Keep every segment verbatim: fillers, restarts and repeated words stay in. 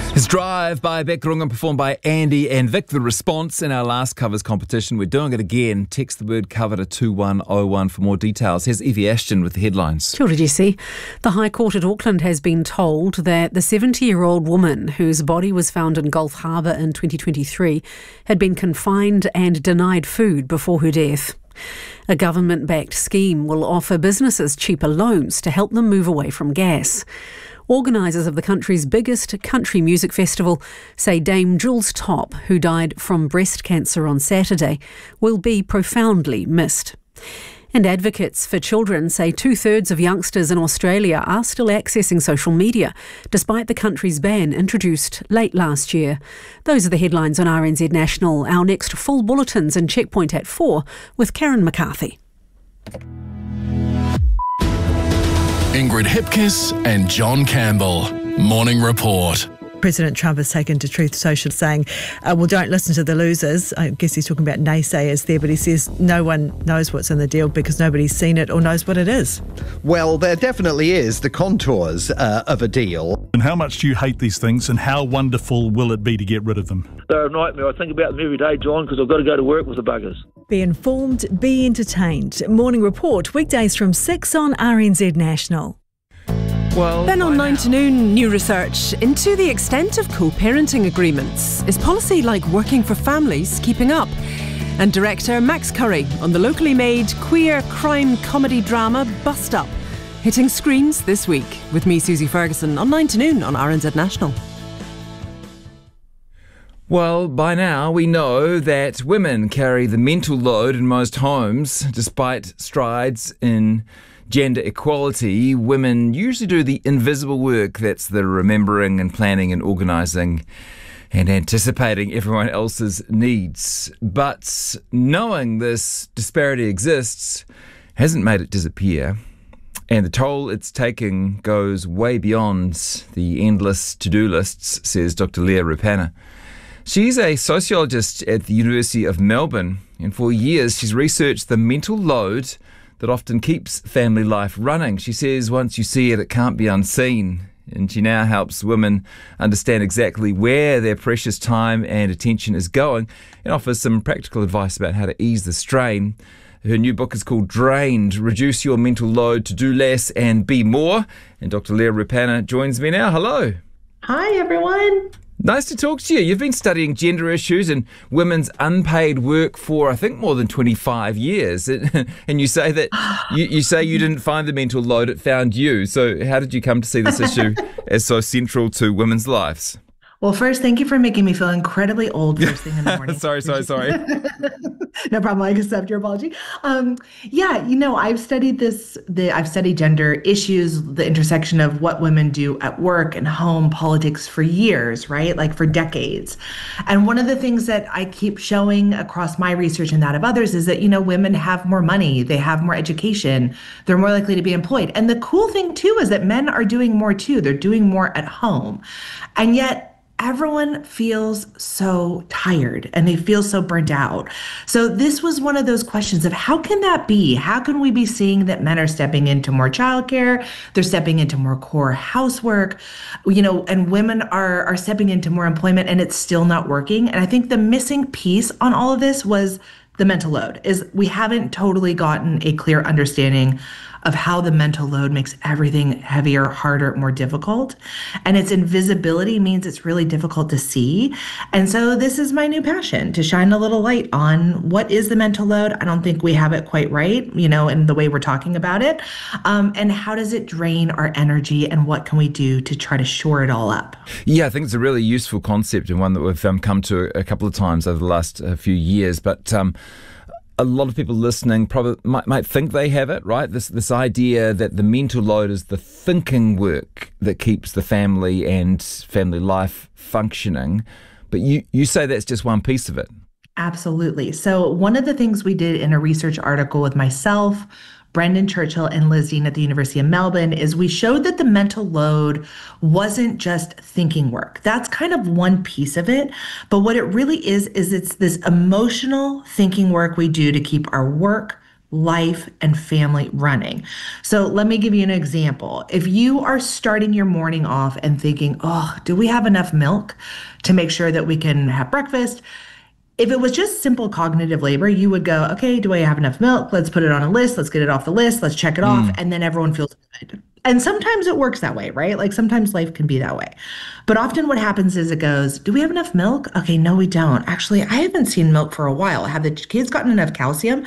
His Drive by Beck Rungan, performed by Andy and Vic. The response in our last covers competition. We're doing it again. Text the word cover to two one oh one for more details. Here's Evie Ashton with the headlines. Kia ora, Jesse. The High Court at Auckland has been told that the seventy-year-old woman whose body was found in Gulf Harbour in twenty twenty-three had been confined and denied food before her death. A government-backed scheme will offer businesses cheaper loans to help them move away from gas. Organisers of the country's biggest country music festival say Dame Jules Topp, who died from breast cancer on Saturday, will be profoundly missed. And advocates for children say two-thirds of youngsters in Australia are still accessing social media, despite the country's ban introduced late last year. Those are the headlines on R N Z National. Our next full bulletins in Checkpoint at four with Karen McCarthy. Ingrid Hipkiss and John Campbell. Morning Report. President Trump has taken to Truth Social saying, uh, well, don't listen to the losers. I guess he's talking about naysayers there, but he says no one knows what's in the deal because nobody's seen it or knows what it is. Well, there definitely is the contours uh, of a deal. And how much do you hate these things and how wonderful will it be to get rid of them? They're a nightmare. I think about them every day, John, because I've got to go to work with the buggers. Be informed, be entertained. Morning Report, weekdays from six on R N Z National. Well, then on nine now. to noon, new research into the extent of co-parenting agreements. Is policy like working for families keeping up? And director Max Curry on the locally made queer crime comedy drama Bust Up, hitting screens this week. With me, Susie Ferguson, on nine to noon on R N Z National. Well, by now we know that women carry the mental load in most homes. Despite strides in gender equality, women usually do the invisible work. That's the remembering and planning and organising and anticipating everyone else's needs. But knowing this disparity exists hasn't made it disappear. And the toll it's taking goes way beyond the endless to-do lists, says Doctor Leah Rupana. She's a sociologist at the University of Melbourne, and for years she's researched the mental load that often keeps family life running. She says once you see it, it can't be unseen. And she now helps women understand exactly where their precious time and attention is going and offers some practical advice about how to ease the strain. Her new book is called Drained, Reduce Your Mental Load to Do Less and Be More. And Doctor Leah Rupana joins me now. Hello. Hi, everyone. Nice to talk to you. You've been studying gender issues and women's unpaid work for, I think, more than twenty-five years. And you say that you, you say you didn't find the mental load, it found you. So how did you come to see this issue as so central to women's lives? Well, first, thank you for making me feel incredibly old first thing in the morning. sorry, sorry, sorry. No problem. I accept your apology. Um, yeah, you know, I've studied this. The I've studied gender issues, the intersection of what women do at work and home, politics for years, right? Like for decades. And one of the things that I keep showing across my research and that of others is that, you know, women have more money, they have more education, they're more likely to be employed. And the cool thing, too, is that men are doing more, too. They're doing more at home. And yet, everyone feels so tired and they feel so burnt out. So this was one of those questions of how can that be? How can we be seeing that men are stepping into more childcare? They're stepping into more core housework, you know, and women are, are stepping into more employment and it's still not working. And I think the missing piece on all of this was the mental load. Is we haven't totally gotten a clear understanding of how the mental load makes everything heavier, harder, more difficult. And its invisibility means it's really difficult to see. And so this is my new passion, to shine a little light on what is the mental load. I don't think we have it quite right, you know, in the way we're talking about it. Um, and how does it drain our energy and what can we do to try to shore it all up? Yeah, I think it's a really useful concept and one that we've um, come to a couple of times over the last uh, few years. But um, a lot of people listening probably might, might think they have it, right? This this idea that the mental load is the thinking work that keeps the family and family life functioning. But you, you say that's just one piece of it. Absolutely. So one of the things we did in a research article with myself, Brendan Churchill, and Liz Dean at the University of Melbourne is we showed that the mental load wasn't just thinking work. That's kind of one piece of it. But what it really is, is it's this emotional thinking work we do to keep our work, life, and family running. So let me give you an example. If you are starting your morning off and thinking, oh, do we have enough milk to make sure that we can have breakfast? If it was just simple cognitive labor, you would go, okay, do I have enough milk? Let's put it on a list. Let's get it off the list. Let's check it mm. off. And then everyone feels good. And sometimes it works that way, right? Like sometimes life can be that way. But often what happens is it goes, do we have enough milk? Okay, no, we don't. Actually, I haven't seen milk for a while. Have the kids gotten enough calcium?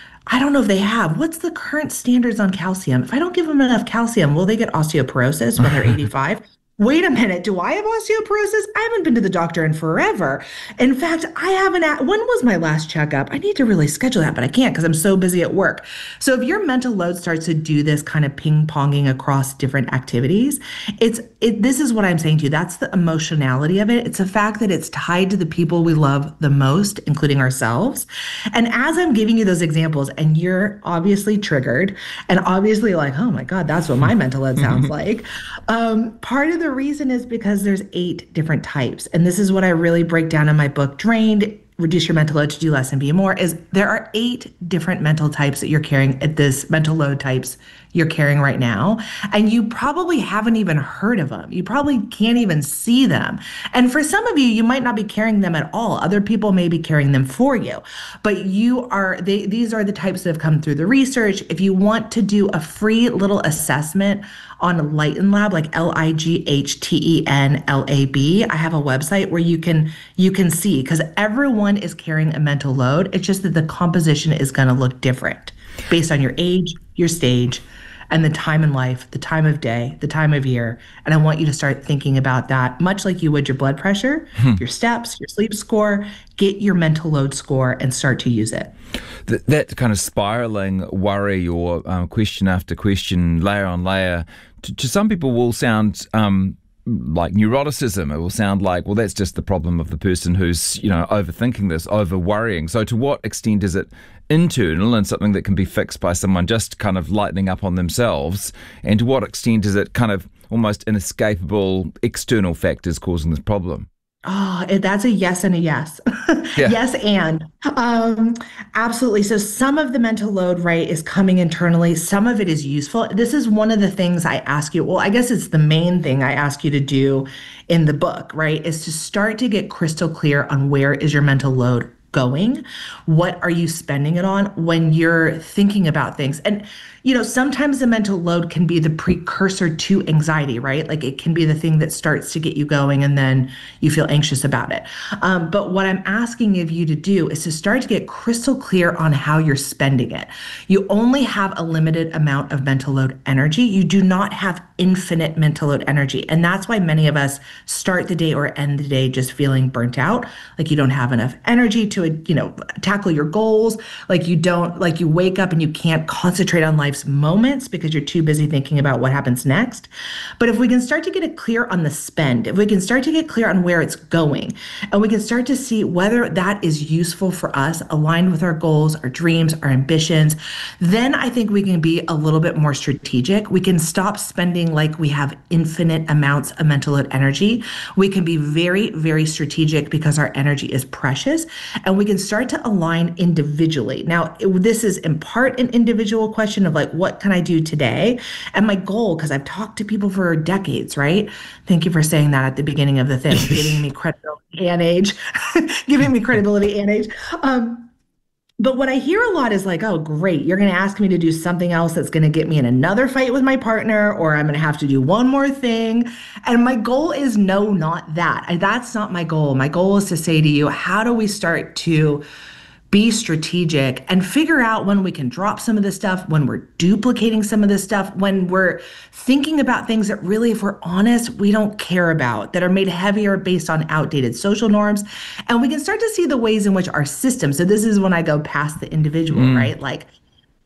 I don't know if they have. What's the current standards on calcium? If I don't give them enough calcium, will they get osteoporosis when they're eighty-five? Wait a minute, do I have osteoporosis? I haven't been to the doctor in forever. In fact, I haven't, at, when was my last checkup? I need to really schedule that, but I can't because I'm so busy at work. So if your mental load starts to do this kind of ping-ponging across different activities, it's it, this is what I'm saying to you. That's the emotionality of it. It's the fact that it's tied to the people we love the most, including ourselves. And as I'm giving you those examples, and you're obviously triggered, and obviously like, oh my God, that's what my mental load sounds like. Um, part of the The reason is because there's eight different types. And this is what I really break down in my book, Drained, Reduce Your Mental Load to Do Less and Be More, is there are eight different mental types that you're carrying at this mental load types you're carrying right now. And you probably haven't even heard of them. You probably can't even see them. And for some of you, you might not be carrying them at all. Other people may be carrying them for you. But you are, they, these are the types that have come through the research. If you want to do a free little assessment on Lighten Lab, like L I G H T E N L A B, I have a website where you can you can see, because everyone is carrying a mental load. It's just that the composition is going to look different based on your age, your stage, and the time in life, the time of day, the time of year. And I want you to start thinking about that, much like you would your blood pressure, hmm. your steps, your sleep score. Get your mental load score and start to use it. That, that kind of spiraling worry or um, question after question, layer on layer, to, to some people will sound um, like neuroticism. It will sound like, well, that's just the problem of the person who's, you know, overthinking this, over worrying. So to what extent is it internal and something that can be fixed by someone just kind of lightening up on themselves? And to what extent is it kind of almost inescapable external factors causing this problem? Oh, that's a yes and a yes. Yeah. Yes, and um, absolutely. So some of the mental load, right, is coming internally. Some of it is useful. This is one of the things I ask you. Well, I guess it's the main thing I ask you to do in the book, right, is to start to get crystal clear on where is your mental load going? What are you spending it on when you're thinking about things? And, you know, sometimes the mental load can be the precursor to anxiety, right? Like it can be the thing that starts to get you going and then you feel anxious about it. Um, but what I'm asking of you to do is to start to get crystal clear on how you're spending it. You only have a limited amount of mental load energy. You do not have infinite mental load energy. And that's why many of us start the day or end the day just feeling burnt out. Like you don't have enough energy to, you know, tackle your goals. Like you don't, like you wake up and you can't concentrate on life's moments because you're too busy thinking about what happens next. But if we can start to get it clear on the spend, if we can start to get clear on where it's going, and we can start to see whether that is useful for us, aligned with our goals, our dreams, our ambitions, then I think we can be a little bit more strategic. We can stop spending like we have infinite amounts of mental load energy. We can be very, very strategic because our energy is precious, and we can start to align individually. Now, it, this is in part an individual question of like, what can I do today? And my goal, because I've talked to people for decades, right? Thank you for saying that at the beginning of the thing, giving me credibility and age, giving me credibility and age. Um, But what I hear a lot is like, oh, great, you're going to ask me to do something else that's going to get me in another fight with my partner, or I'm going to have to do one more thing. And my goal is no, not that. That's not my goal. My goal is to say to you, how do we start to be strategic and figure out when we can drop some of this stuff, when we're duplicating some of this stuff, when we're thinking about things that really, if we're honest, we don't care about, that are made heavier based on outdated social norms. And we can start to see the ways in which our system, so this is when I go past the individual, mm. right? Like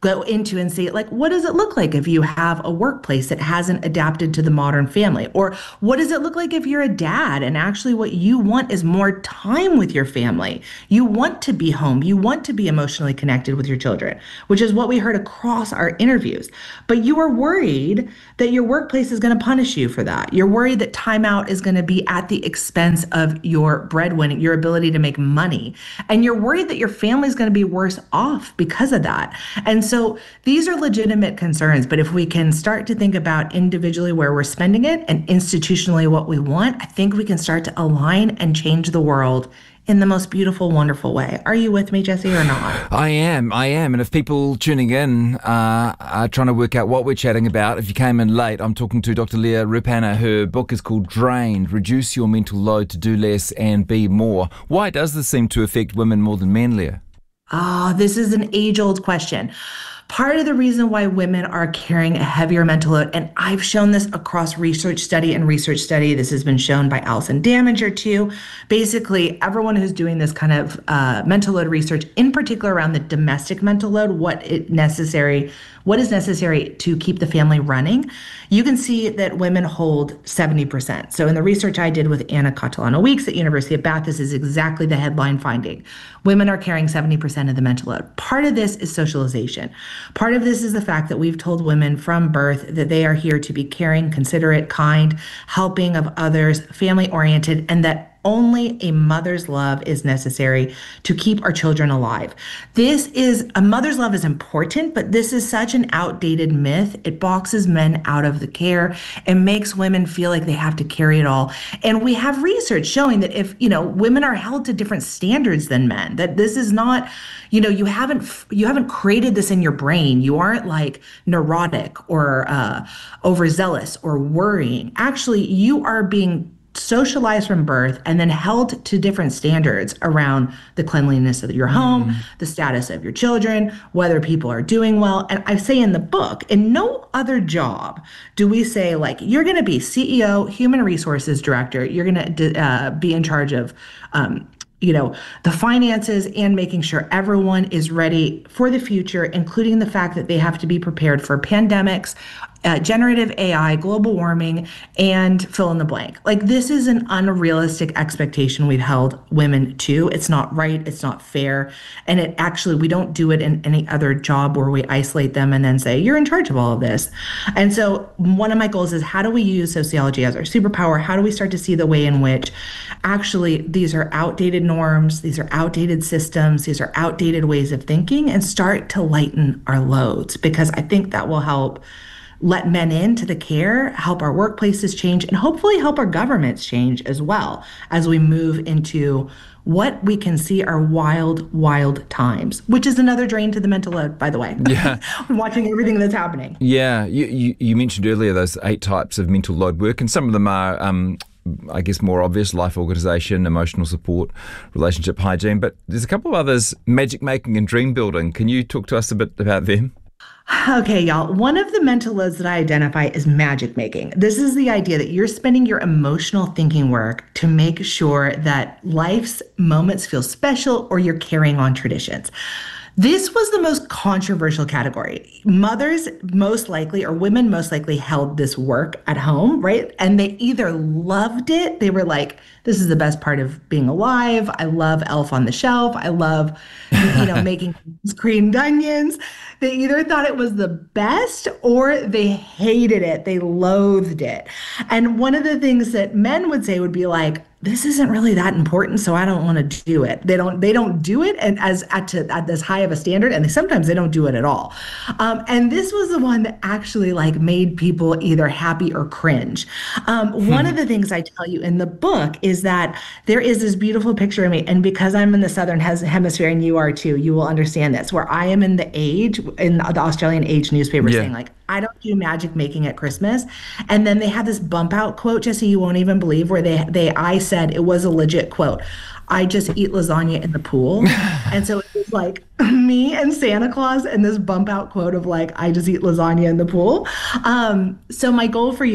go into and see, like, what does it look like if you have a workplace that hasn't adapted to the modern family? Or what does it look like if you're a dad and actually what you want is more time with your family? You want to be home. You want to be emotionally connected with your children, which is what we heard across our interviews. But you are worried that your workplace is going to punish you for that. You're worried that time out is going to be at the expense of your breadwinning, your ability to make money. And you're worried that your family is going to be worse off because of that. And so these are legitimate concerns. But if we can start to think about individually where we're spending it and institutionally what we want, I think we can start to align and change the world in the most beautiful, wonderful way. Are you with me, Jesse, or not? I am, I am. And if people tuning in uh, are trying to work out what we're chatting about, if you came in late, I'm talking to Doctor Leah Rupana. Her book is called Drained, Reduce Your Mental Load to Do Less and Be More. Why does this seem to affect women more than men, Leah? Ah, this is an age-old question. Part of the reason why women are carrying a heavier mental load, and I've shown this across research study and research study, this has been shown by Alison Daminger too. Basically, everyone who's doing this kind of uh, mental load research, in particular around the domestic mental load, what it necessary, what is necessary to keep the family running, you can see that women hold seventy percent. So in the research I did with Anna Catalano-Weeks at University of Bath, this is exactly the headline finding. Women are carrying seventy percent of the mental load. Part of this is socialization. Part of this is the fact that we've told women from birth that they are here to be caring, considerate, kind, helping of others, family-oriented, and that only a mother's love is necessary to keep our children alive. This is, a mother's love is important, but this is such an outdated myth. It boxes men out of the care and makes women feel like they have to carry it all. And we have research showing that if, you know, women are held to different standards than men, that this is not, you know, you haven't, you haven't created this in your brain. You aren't like neurotic or uh, overzealous or worrying. Actually, you are being socialized from birth and then held to different standards around the cleanliness of your home, mm. the status of your children, whether people are doing well. And I say in the book, in no other job do we say, like, you're going to be C E O, human resources director, you're going to uh, be in charge of um, you know, the finances and making sure everyone is ready for the future, including the fact that they have to be prepared for pandemics, uh, generative A I, global warming, and fill in the blank. Like, this is an unrealistic expectation we've held women to. It's not right. It's not fair. And it actually, we don't do it in any other job where we isolate them and then say, you're in charge of all of this. And so one of my goals is, how do we use sociology as our superpower? How do we start to see the way in which actually these are outdated norms, these are outdated systems, these are outdated ways of thinking, and start to lighten our loads? Because I think that will help let men into the care, help our workplaces change, and hopefully help our governments change as well as we move into what we can see are wild, wild times, which is another drain to the mental load, by the way. Yeah. Watching everything that's happening. Yeah. You, you, you mentioned earlier those eight types of mental load work, and some of them are, um, I guess, more obvious: life organisation, emotional support, relationship hygiene. But there's a couple of others: magic making and dream building. Can you talk to us a bit about them? Okay, y'all. One of the mental loads that I identify is magic making. This is the idea that you're spending your emotional thinking work to make sure that life's moments feel special, or you're carrying on traditions. This was the most controversial category. Mothers most likely, or women most likely, held this work at home, right? And they either loved it. They were like, this is the best part of being alive. I love Elf on the Shelf. I love, you know, making creamed onions. They either thought it was the best or they hated it. They loathed it. And one of the things that men would say would be like, this isn't really that important, so I don't want to do it. They don't. They don't do it, and as at, to, at as high of a standard, and they, sometimes they don't do it at all. Um, and this was the one that actually like made people either happy or cringe. Um, hmm. One of the things I tell you in the book is that there is this beautiful picture of me, and because I'm in the southern hemisphere and you are too, you will understand this. Where I am in the Age, in the Australian Age newspaper, yeah. saying like, I don't do magic making at Christmas. And then they had this bump out quote, Jesse, you won't even believe, where they, they I said, it was a legit quote, I just eat lasagna in the pool. And so it was like me and Santa Claus and this bump out quote of like, I just eat lasagna in the pool. Um, so my goal for you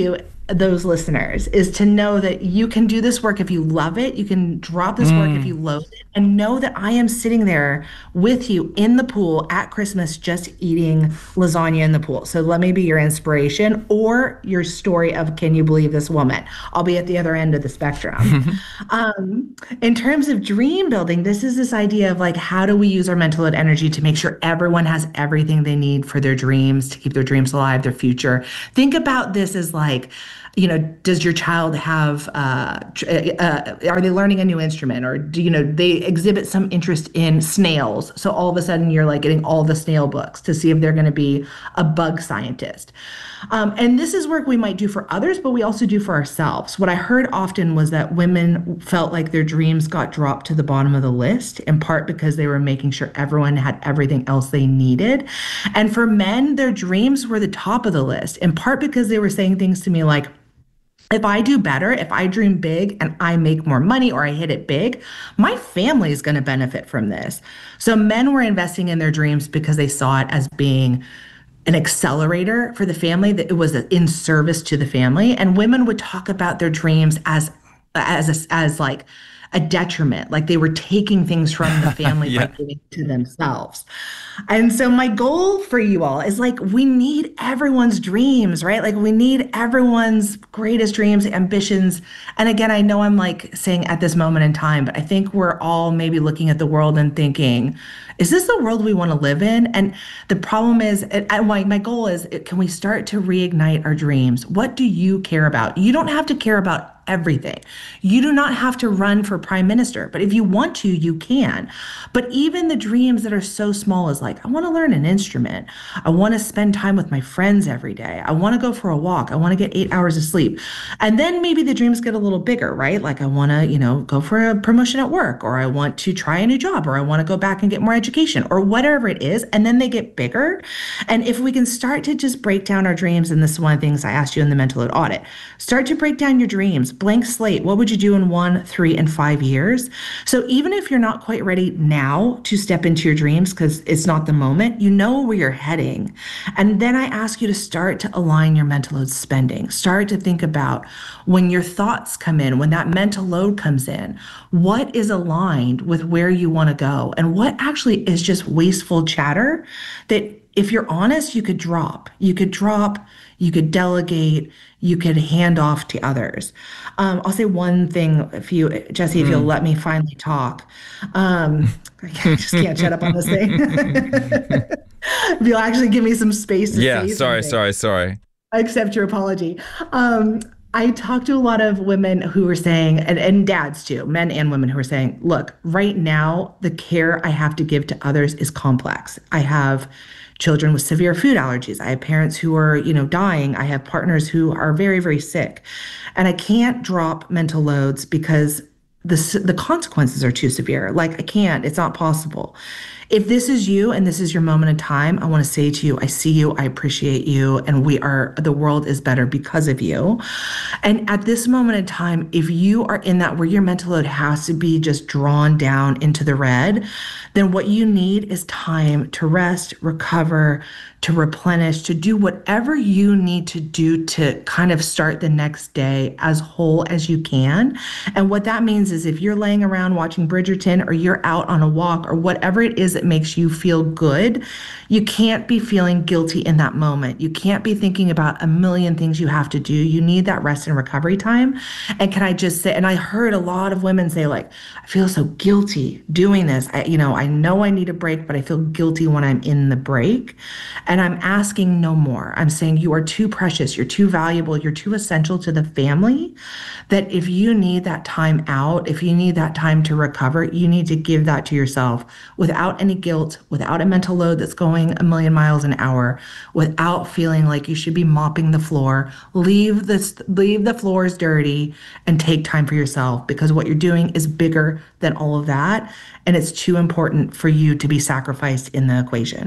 those listeners is to know that you can do this work if you love it. You can drop this mm. work if you loathe it, and know that I am sitting there with you in the pool at Christmas just eating lasagna in the pool. So let me be your inspiration or your story of, can you believe this woman? I'll be at the other end of the spectrum. um, in terms of dream building, this is this idea of like, how do we use our mental load energy to make sure everyone has everything they need for their dreams, to keep their dreams alive, their future. Think about this as like, you know, does your child have, uh, uh, are they learning a new instrument, or do you know, they exhibit some interest in snails? So all of a sudden you're like getting all the snail books to see if they're going to be a bug scientist. Um, and this is work we might do for others, but we also do for ourselves. What I heard often was that women felt like their dreams got dropped to the bottom of the list, in part because they were making sure everyone had everything else they needed. And for men, their dreams were the top of the list, in part because they were saying things to me like, if I do better, if I dream big and I make more money or I hit it big, my family is going to benefit from this. So men were investing in their dreams because they saw it as being an accelerator for the family, that it was in service to the family. And women would talk about their dreams as as a, as like a detriment, like they were taking things from the family yeah. by giving to themselves. And so my goal for you all is like, we need everyone's dreams, right? Like we need everyone's greatest dreams, ambitions. And again, I know I'm like saying at this moment in time, but I think we're all maybe looking at the world and thinking, is this the world we want to live in? And the problem is, and my, my goal is, can we start to reignite our dreams? What do you care about? You don't have to care about everything. You do not have to run for prime minister, but if you want to, you can. But even the dreams that are so small as like, I want to learn an instrument. I want to spend time with my friends every day. I want to go for a walk. I want to get eight hours of sleep. And then maybe the dreams get a little bigger, right? Like I want to, you know, go for a promotion at work, or I want to try a new job, or I want to go back and get more education, or whatever it is. And then they get bigger. And if we can start to just break down our dreams, and this is one of the things I asked you in the mental load audit, start to break down your dreams. Blank slate. What would you do in one, three, and five years? So even if you're not quite ready now to step into your dreams because it's not the moment, you know where you're heading. And then I ask you to start to align your mental load spending. Start to think about when your thoughts come in, when that mental load comes in, what is aligned with where you want to go, and what actually is just wasteful chatter that, if you're honest, you could drop. You could drop, you could delegate, you could hand off to others. Um, I'll say one thing, if you, Jesse, if mm. you'll let me finally talk. Um, I just can't shut up on this thing. If you'll actually give me some space to yeah, say sorry, something. sorry, sorry. I accept your apology. Um, I talked to a lot of women who were saying, and, and dads too, men and women who were saying, look, right now, the care I have to give to others is complex. I have children with severe food allergies. I have parents who are, you know, dying. I have partners who are very, very sick. And I can't drop mental loads because the, the consequences are too severe. Like I can't, it's not possible. If this is you and this is your moment in time, I want to say to you, I see you, I appreciate you, and we are, the world is better because of you. And at this moment in time, if you are in that where your mental load has to be just drawn down into the red, then what you need is time to rest, recover, to replenish, to do whatever you need to do to kind of start the next day as whole as you can. And what that means is if you're laying around watching Bridgerton, or you're out on a walk, or whatever it is that makes you feel good, you can't be feeling guilty in that moment. You can't be thinking about a million things you have to do. You need that rest and recovery time. And can I just say, and I heard a lot of women say like, I feel so guilty doing this. I, you know, I know I need a break, but I feel guilty when I'm in the break. And I'm asking no more. I'm saying you are too precious. You're too valuable. You're too essential to the family, that if you need that time out, if you need that time to recover, you need to give that to yourself without any guilt, without a mental load that's going a million miles an hour, without feeling like you should be mopping the floor. Leave this, leave the floors dirty and take time for yourself, because what you're doing is bigger than all of that. And it's too important for you to be sacrificed in the equation.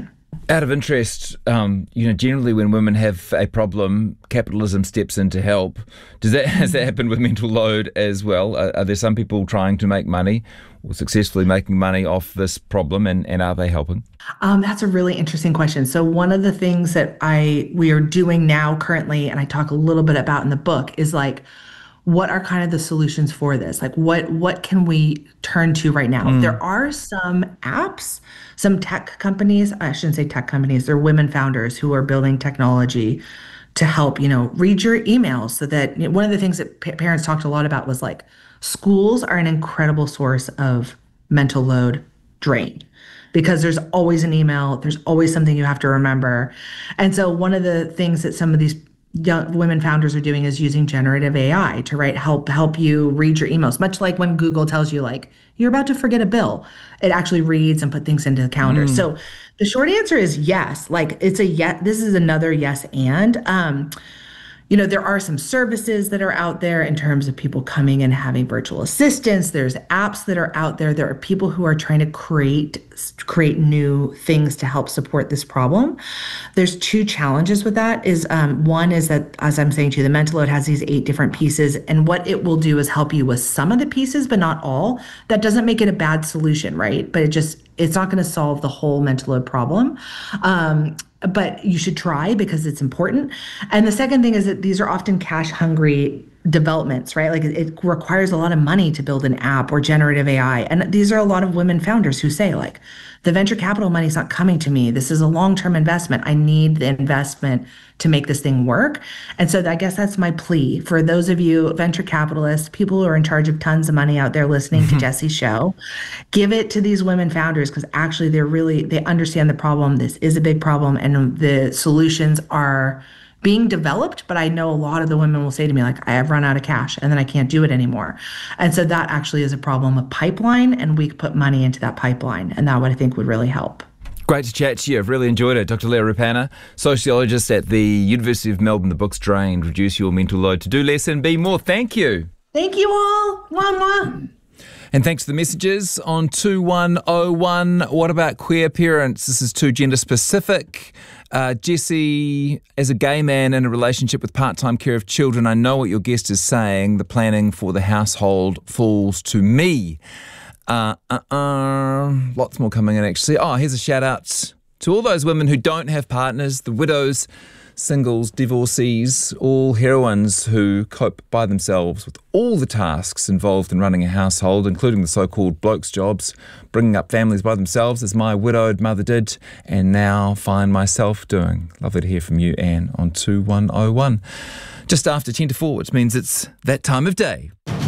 Out of interest, um, you know, generally when women have a problem, capitalism steps in to help. Does that has that happened with mental load as well? Are, are there some people trying to make money or successfully making money off this problem, and, and are they helping? Um, that's a really interesting question. So one of the things that I we are doing now currently, and I talk a little bit about in the book, is like, what are kind of the solutions for this? Like, what what can we turn to right now? Mm. There are some apps, some tech companies, I shouldn't say tech companies, they're women founders who are building technology to help, you know, read your emails. So that, you know, one of the things that pa- parents talked a lot about was like, schools are an incredible source of mental load drain, because there's always an email, there's always something you have to remember. And so one of the things that some of these young women founders are doing is using generative A I to write help help you read your emails, much like when Google tells you like you're about to forget a bill, it actually reads and put things into the calendar. Mm. So the short answer is yes. Like, it's a yes. This is another yes and. Um, You know, there are some services that are out there in terms of people coming and having virtual assistants. There's apps that are out there. There are people who are trying to create create new things to help support this problem. There's two challenges with that. Is um, one is that, as I'm saying to you, the mental load has these eight different pieces, and what it will do is help you with some of the pieces, but not all. That doesn't make it a bad solution, right? But it just it's not going to solve the whole mental load problem. Um, But you should try, because it's important. And the second thing is that these are often cash hungry developments, right? Like, it requires a lot of money to build an app or generative A I. And these are a lot of women founders who say like, the venture capital money is not coming to me. This is a long-term investment. I need the investment to make this thing work. And so I guess that's my plea for those of you venture capitalists, people who are in charge of tons of money out there listening to Jesse's show. Give it to these women founders, because actually they're really, they understand the problem. This is a big problem, and the solutions are being developed, but I know a lot of the women will say to me, like, I have run out of cash and then I can't do it anymore. And so that actually is a problem of pipeline, and we put money into that pipeline, and that would, I think, would really help. Great to chat to you. I've really enjoyed it. Doctor Leah Rapana, sociologist at the University of Melbourne. The book's Drained, Reduce Your Mental Load. To do less and be more. Thank you. Thank you all. Mwah, mwah. And thanks for the messages on two one oh one. What about queer parents? This is too gender specific. Uh, Jesse, as a gay man in a relationship with part-time care of children, I know what your guest is saying. The planning for the household falls to me. Uh, uh, uh, lots more coming in, actually. Oh, here's a shout-out to all those women who don't have partners, the widows, singles, divorcees, all heroines who cope by themselves with all the tasks involved in running a household, including the so-called blokes' jobs, bringing up families by themselves, as my widowed mother did, and now find myself doing. Lovely to hear from you, Anne, on two one oh one. Just after ten to four, which means it's that time of day.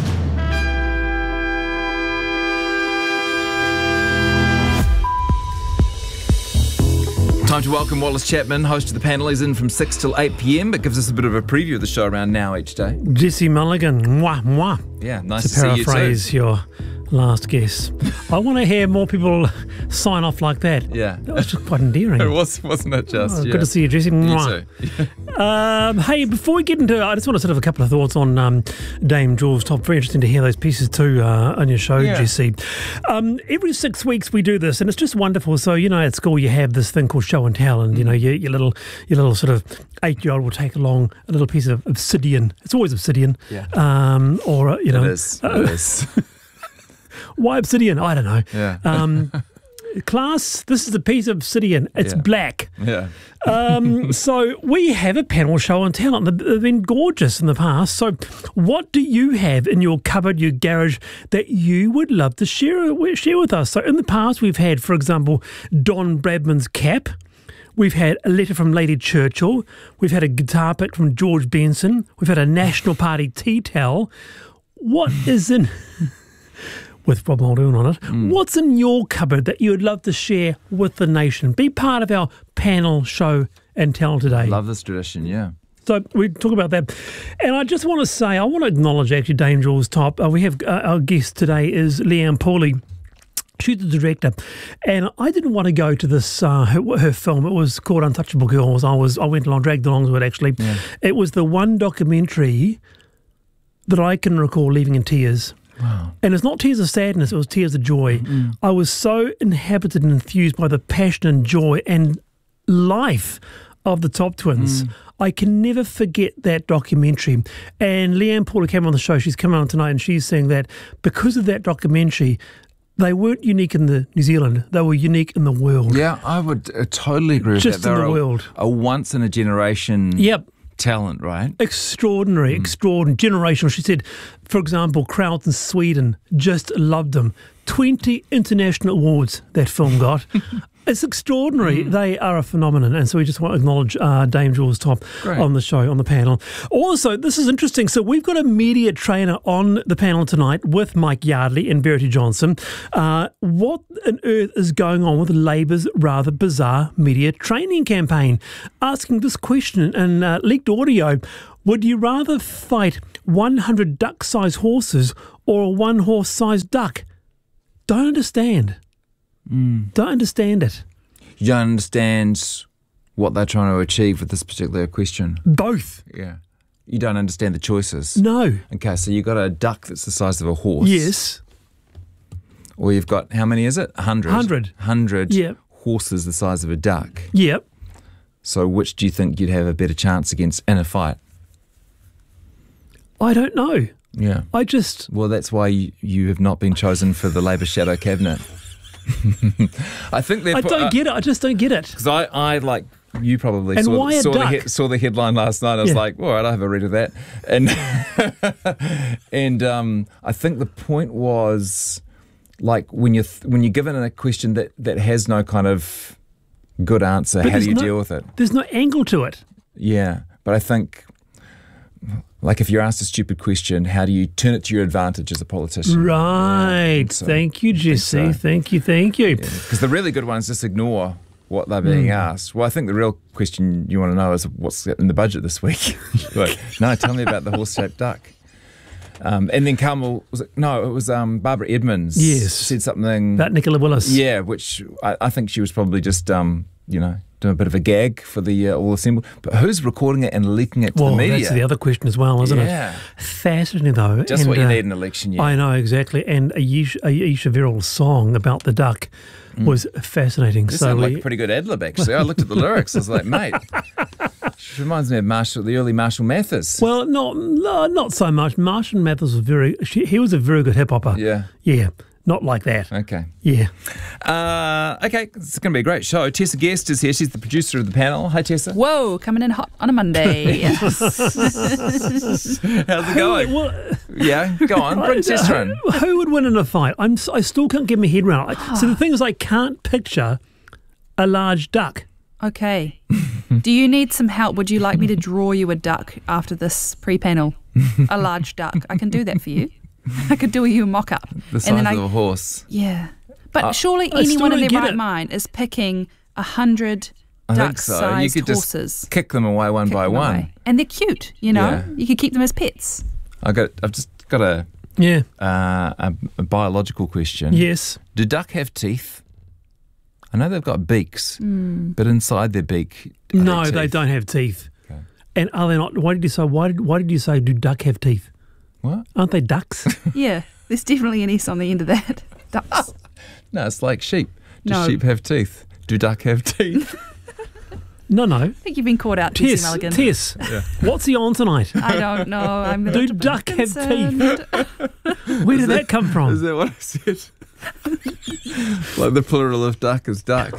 Time to welcome Wallace Chapman, host of the panel. He's in from six till eight p.m, but gives us a bit of a preview of the show around now each day. Jesse Mulligan, mwah, mwah. Yeah, nice to, to see you too. To paraphrase your last guess. I want to hear more people sign off like that. Yeah. That was just quite endearing. It was, wasn't it just? Oh, yeah. Good to see you, Jesse. You too. um, hey, before we get into it, I just want to sort of a couple of thoughts on um, Dame Jules Top. Very interesting to hear those pieces too uh, on your show, yeah. Jesse. Um, every six weeks we do this, and it's just wonderful. So, you know, at school you have this thing called show and tell, and, you know, your, your little your little sort of eight-year-old will take along a little piece of obsidian. It's always obsidian. Yeah. Um, or, you know. It is. It uh, is. Why obsidian? I don't know. Yeah. Um, class, this is a piece of obsidian. It's yeah. black. Yeah. um, so we have a panel show and tell, and they've been gorgeous in the past. So what do you have in your cupboard, your garage, that you would love to share, share with us? So in the past, we've had, for example, Don Bradman's cap. We've had a letter from Lady Churchill. We've had a guitar pick from George Benson. We've had a National Party tea towel. What is in... with Rob Muldoon on it. Mm. What's in your cupboard that you would love to share with the nation? Be part of our panel show and tell today. Love this tradition, yeah. So we talk about that. And I just want to say, I want to acknowledge actually Dame Jules Top. Uh, we have uh, our guest today is Leanne Pauly. She's the director, and I didn't want to go to this uh, her, her film. It was called Untouchable Girls. I was I went along, dragged along to it actually. Yeah. It was the one documentary that I can recall leaving in tears. Wow. And it's not tears of sadness, it was tears of joy. Mm-hmm. I was so inhabited and enthused by the passion and joy and life of the Top Twins. Mm. I can never forget that documentary. And Leanne Paula came on the show. She's coming on tonight, and she's saying that because of that documentary, they weren't unique in the New Zealand. They were unique in the world. Yeah, I would uh, totally agree with Just that. in They're the a, world. A once-in-a-generation Yep. talent, right? Extraordinary, mm. extraordinary, generational. She said, for example, crowds in Sweden just loved them. twenty international awards that film got. It's extraordinary. Mm. They are a phenomenon. And so we just want to acknowledge uh, Dame Jules Top Great. on the show, on the panel. Also, this is interesting. So we've got a media trainer on the panel tonight with Mike Yardley and Verity Johnson. Uh, what on earth is going on with Labour's rather bizarre media training campaign? Asking this question in uh, leaked audio. Would you rather fight one hundred duck-sized horses or a one-horse-sized duck? Don't understand. Mm. Don't understand it. You don't understand what they're trying to achieve with this particular question? Both. Yeah. You don't understand the choices? No. Okay, so you've got a duck that's the size of a horse. Yes. Or you've got, how many is it? A hundred. Hundred. Hundred yep. horses the size of a duck. Yep. So which do you think you'd have a better chance against in a fight? I don't know. Yeah. I just... Well, that's why you, you have not been chosen for the Labour Shadow Cabinet. I think they're... I don't uh, get it. I just don't get it. Because I, I, like, you probably and saw, why a saw, duck? the he- saw the headline last night. I was yeah. like, all right, I'll have a read of that. And, and um, I think the point was, like, when you're, th- when you're given a question that, that has no kind of good answer, but how do you no, deal with it? There's no angle to it. Yeah, but I think... Like if you're asked a stupid question, how do you turn it to your advantage as a politician? Right. Yeah, so, thank you, Jesse. So. Thank you, thank you. Because yeah, the really good ones just ignore what they're being mm. asked. Well, I think the real question you want to know is what's in the budget this week. Like, no, tell me about the horse-shaped duck. Um, and then Carmel, was it, no, it was um, Barbara Edmonds. Yes. Said something. About Nicola Willis. Yeah, which I, I think she was probably just, um, you know, doing a bit of a gag for the uh, all assembled. But who's recording it and leaking it to well, the media? That's the other question as well, isn't yeah. it? Fascinating, though. Just and, what you uh, need in an election year. I know, exactly. And Ayesha, Ayesha Verrill's song about the duck mm. was fascinating. This so sounded we, like a pretty good ad-lib, actually. I looked at the lyrics. I was like, mate, she reminds me of Marshall, the early Marshall Mathers. Well, not no, not so much. Marshall Mathers was very, she, he was a very good hip-hopper. Yeah. Yeah. Not like that. Okay. Yeah. Uh, okay, it's going to be a great show. Tessa Guest is here. She's the producer of the panel. Hi, Tessa. Whoa, coming in hot on a Monday. How's it going? Who, well, yeah, go on. Bring Tessa in. Who would win in a fight? I'm, I still can't get my head around it. So the thing is, I can't picture a large duck. Okay. Do you need some help? Would you like me to draw you a duck after this pre-panel? A large duck. I can do that for you. I could do you a mock-up. The size and then I, of a horse. Yeah. But uh, surely anyone in their right it. mind is picking a hundred duck-sized so. You could horses. Just kick them away one kick by one. Away. And they're cute, you know. Yeah. You could keep them as pets. I got. I've just got a yeah uh, a, a biological question. Yes. Do duck have teeth? I know they've got beaks, mm. but inside their beak, no, they, they don't have teeth. Okay. And are they not? Why did you say? Why did Why did you say? Do duck have teeth? What? Aren't they ducks? Yeah, there's definitely an S on the end of that. Ducks. No, it's like sheep. Do no. sheep have teeth? Do duck have teeth? No, no. I think you've been caught out, Tess, Tessie Mulligan. Tess, yeah. What's he on tonight? I don't know. I'm a Do little duck bit have concerned. teeth? Where did that, that come from? Is that what I said? Like the plural of duck is duck.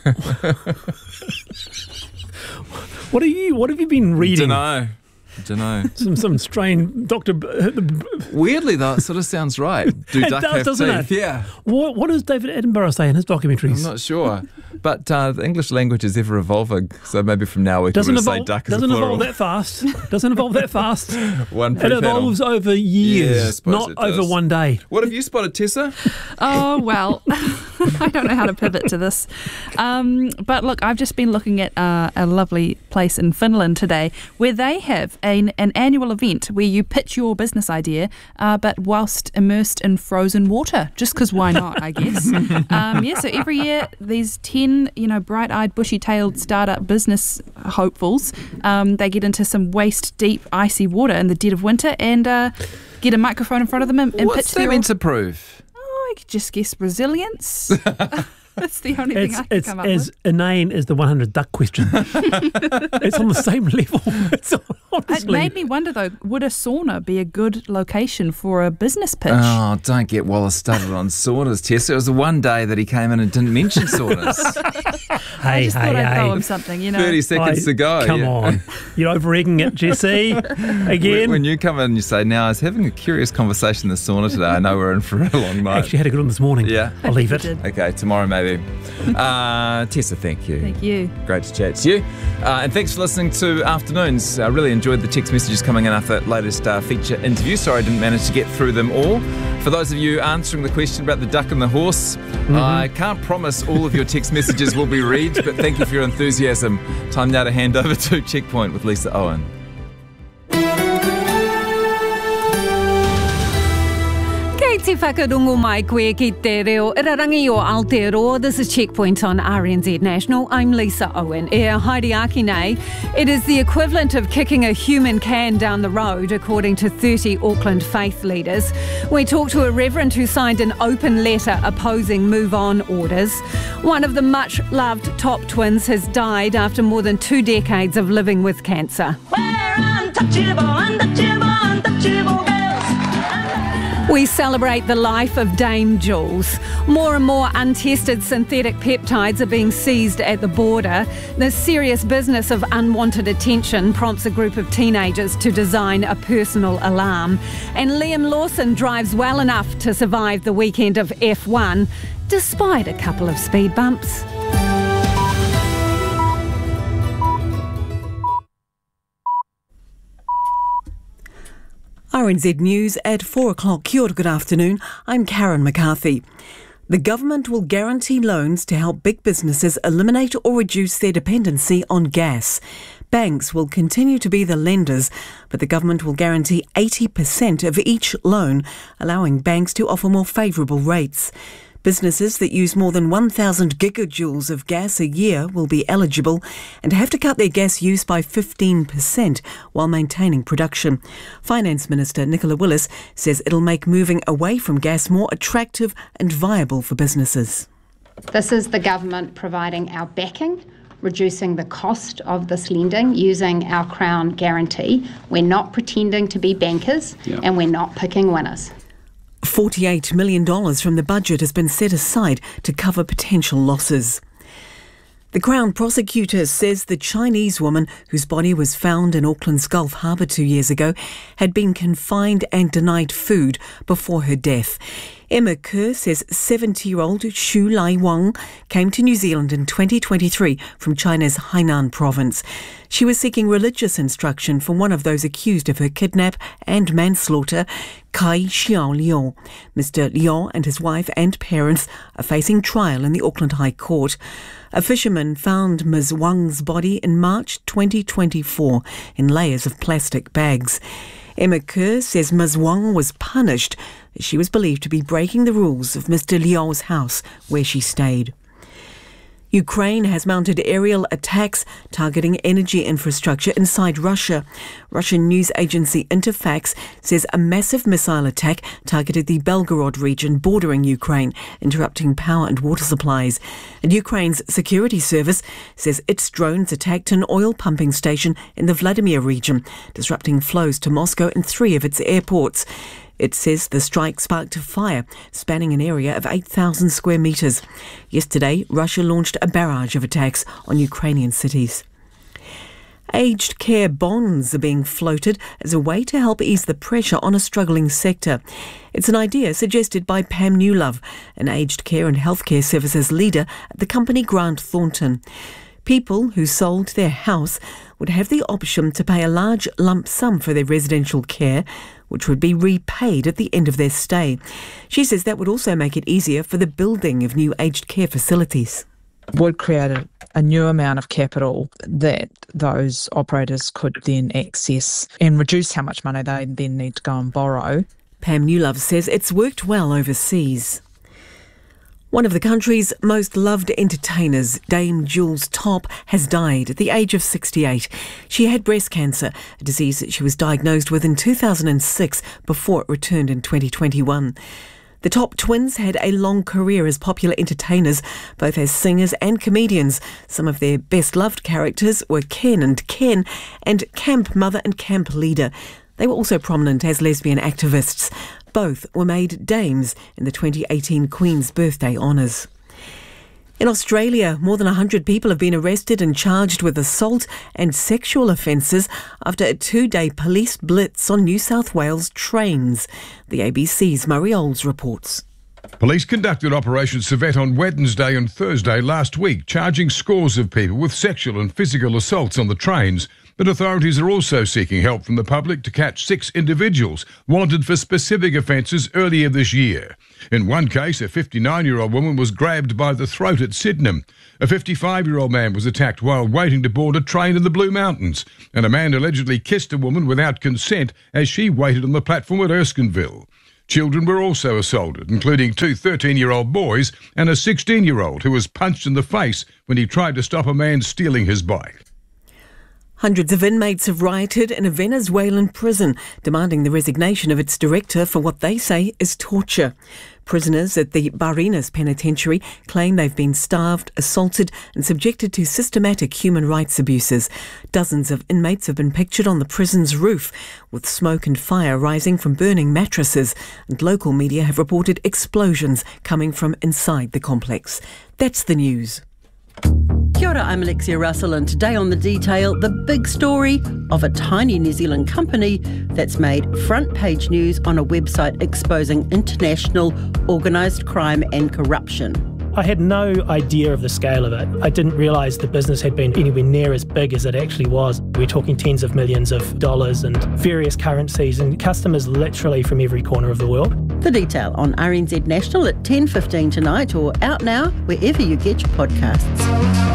What are you? What have you been reading? Dunno. Dunno. Some some strange Doctor Weirdly though, it sort of sounds right. Do it duck does, have doesn't teeth? It? Yeah. What What does David Attenborough say in his documentaries? I'm not sure, but uh, the English language is ever evolving. So maybe from now we can doesn't say evolve, duck as doesn't a plural. evolve that fast. Doesn't evolve that fast. One it evolves over years, yeah, not over one day. What have you spotted, Tessa? Oh well, I don't know how to pivot to this. Um, but look, I've just been looking at uh, a lovely place in Finland today where they have an, an annual event where you pitch your business idea, uh, but whilst immersed in frozen water, just because why not, I guess. um, yeah, so every year these ten, you know, bright-eyed, bushy-tailed startup business hopefuls, um, they get into some waist-deep, icy water in the dead of winter and uh, get a microphone in front of them and, and What's pitch that their... meant to prove? Oh, I could just guess resilience. That's the only thing It's, I can it's come up as with. inane as the one hundred duck question. It's on the same level. It's It honestly. made me wonder, though, would a sauna be a good location for a business pitch? Oh, don't get Wallace started on saunas, Tessa. It was the one day that he came in and didn't mention saunas. I hey, just hey, thought I'd throw hey. him something, you know. thirty seconds I- to go. Come yeah. on. You're over-egging it, Jesse. Again. When, when you come in and you say, now I was having a curious conversation in the sauna today. I know we're in for a long night. Actually had a good one this morning. Yeah. I'll leave it. Did. Okay, tomorrow maybe. Uh, Tessa, thank you. Thank you. Great to chat to you. Uh, and thanks for listening to Afternoons. I really enjoyed the text messages coming in after that latest uh, feature interview. Sorry I didn't manage to get through them all. For those of you answering the question about the duck and the horse, mm-hmm. I can't promise all of your text messages will be read, but thank you for your enthusiasm. Time now to hand over to Checkpoint with Lisa Owen. Te whakarungo mai koe ki te reo irarangi o Aotearoa. This is Checkpoint on R N Z National. I'm Lisa Owen. E haere aki nei. It is the equivalent of kicking a human can down the road, according to thirty Auckland faith leaders. We talked to a reverend who signed an open letter opposing move-on orders. One of the much-loved top twins has died after more than two decades of living with cancer. We're untouchable, untouchable, untouchable. We celebrate the life of Dame Jules. More and more untested synthetic peptides are being seized at the border. The serious business of unwanted attention prompts a group of teenagers to design a personal alarm. And Liam Lawson drives well enough to survive the weekend of F one, despite a couple of speed bumps. R N Z News at four o'clock. Kia ora, good afternoon. I'm Karen McCarthy. The government will guarantee loans to help big businesses eliminate or reduce their dependency on gas. Banks will continue to be the lenders, but the government will guarantee eighty percent of each loan, allowing banks to offer more favourable rates. Businesses that use more than one thousand gigajoules of gas a year will be eligible and have to cut their gas use by fifteen percent while maintaining production. Finance Minister Nicola Willis says it'll make moving away from gas more attractive and viable for businesses. This is the government providing our backing, reducing the cost of this lending using our Crown guarantee. We're not pretending to be bankers yeah. and we're not picking winners. forty-eight million dollars from the budget has been set aside to cover potential losses. The Crown prosecutor says the Chinese woman whose body was found in Auckland's Gulf Harbour two years ago had been confined and denied food before her death. Emma Kerr says seventy-year-old Xu Lai Wang came to New Zealand in twenty twenty-three from China's Hainan province. She was seeking religious instruction from one of those accused of her kidnap and manslaughter, Kai Xiao Liu. Mister Liu and his wife and parents are facing trial in the Auckland High Court. A fisherman found Miz Wang's body in March twenty twenty-four in layers of plastic bags. Emma Kerr says Miz Wang was punished as she was believed to be breaking the rules of Mister Liu's house where she stayed. Ukraine has mounted aerial attacks targeting energy infrastructure inside Russia. Russian news agency Interfax says a massive missile attack targeted the Belgorod region bordering Ukraine, interrupting power and water supplies. And Ukraine's security service says its drones attacked an oil pumping station in the Vladimir region, disrupting flows to Moscow and three of its airports. It says the strike sparked a fire spanning an area of eight thousand square metres. Yesterday, Russia launched a barrage of attacks on Ukrainian cities. Aged care bonds are being floated as a way to help ease the pressure on a struggling sector. It's an idea suggested by Pam Newlove, an aged care and healthcare services leader at the company Grant Thornton. People who sold their house would have the option to pay a large lump sum for their residential care, which would be repaid at the end of their stay. She says that would also make it easier for the building of new aged care facilities. Would create a, a new amount of capital that those operators could then access and reduce how much money they then need to go and borrow. Pam Newlove says it's worked well overseas. One of the country's most loved entertainers, Dame Jules Topp, has died at the age of sixty-eight. She had breast cancer, a disease that she was diagnosed with in two thousand six before it returned in twenty twenty-one. The top twins had a long career as popular entertainers, both as singers and comedians. Some of their best-loved characters were Ken and Ken, and camp mother and camp leader. They were also prominent as lesbian activists. Both were made dames in the twenty eighteen Queen's Birthday Honours. In Australia, more than one hundred people have been arrested and charged with assault and sexual offences after a two-day police blitz on New South Wales trains. The A B C's Murray Olds reports. Police conducted Operation Civet on Wednesday and Thursday last week, charging scores of people with sexual and physical assaults on the trains. But authorities are also seeking help from the public to catch six individuals wanted for specific offences earlier this year. In one case, a fifty-nine-year-old woman was grabbed by the throat at Sydenham. A fifty-five-year-old man was attacked while waiting to board a train in the Blue Mountains. And a man allegedly kissed a woman without consent as she waited on the platform at Erskineville. Children were also assaulted, including two thirteen-year-old boys and a sixteen-year-old who was punched in the face when he tried to stop a man stealing his bike. Hundreds of inmates have rioted in a Venezuelan prison, demanding the resignation of its director for what they say is torture. Prisoners at the Barinas Penitentiary claim they've been starved, assaulted and subjected to systematic human rights abuses. Dozens of inmates have been pictured on the prison's roof, with smoke and fire rising from burning mattresses, and local media have reported explosions coming from inside the complex. That's the news. Kia ora, I'm Alexia Russell, and today on The Detail, the big story of a tiny New Zealand company that's made front page news on a website exposing international organised crime and corruption. I had no idea of the scale of it. I didn't realise the business had been anywhere near as big as it actually was. We're talking tens of millions of dollars and various currencies and customers literally from every corner of the world. The Detail on R N Z National at ten fifteen tonight, or out now wherever you get your podcasts.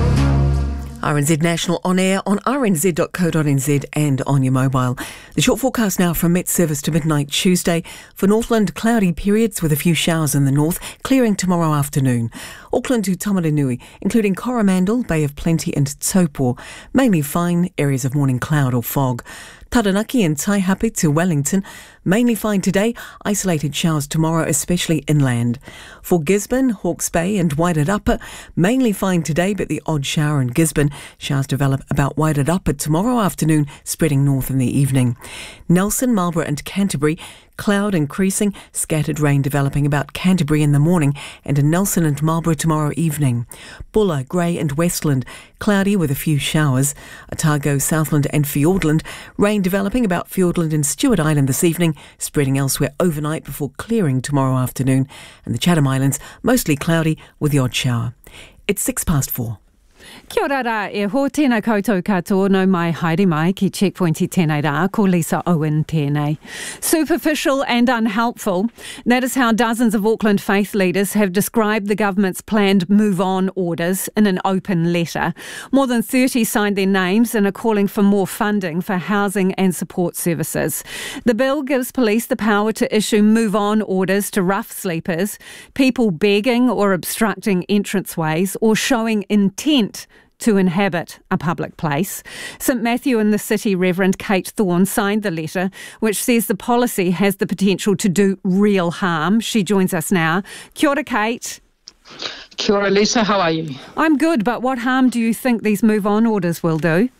R N Z National on air on r n z dot co dot n z and on your mobile. The short forecast now from Met Service to midnight Tuesday. For Northland, cloudy periods with a few showers in the north, clearing tomorrow afternoon. Auckland to Tamaranui, including Coromandel, Bay of Plenty and Taupo. Mainly fine, areas of morning cloud or fog. Taranaki and Taihape to Wellington, mainly fine today, isolated showers tomorrow, especially inland. For Gisborne, Hawke's Bay and Wairarapa, mainly fine today, but the odd shower in Gisborne. Showers develop about Wairarapa tomorrow afternoon, spreading north in the evening. Nelson, Marlborough and Canterbury, cloud increasing, scattered rain developing about Canterbury in the morning and in Nelson and Marlborough tomorrow evening. Bulla, Grey and Westland, cloudy with a few showers. Otago, Southland and Fiordland, rain developing about Fiordland and Stewart Island this evening, spreading elsewhere overnight before clearing tomorrow afternoon. And the Chatham Islands, mostly cloudy with the odd shower. It's six past four. Kia ora rā, e ho tēnā koutou katoa no mai haere mai ki Checkpoint i tēnei rā, ko Lisa Owen tēnei. Superficial and unhelpful. That is how dozens of Auckland faith leaders have described the government's planned move-on orders in an open letter. More than thirty signed their names and are calling for more funding for housing and support services. The bill gives police the power to issue move-on orders to rough sleepers, people begging or obstructing entranceways or showing intent to inhabit a public place. St Matthew in the City Reverend Kate Thorne signed the letter, which says the policy has the potential to do real harm. She joins us now. Kia ora, Kate. Kia ora, Lisa. How are you? I'm good, but what harm do you think these move-on orders will do?